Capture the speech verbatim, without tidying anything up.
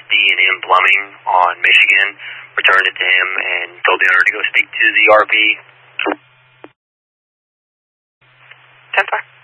D and M Plumbing on Michigan, returned it to him, and told the owner to go speak to the R V. ten four.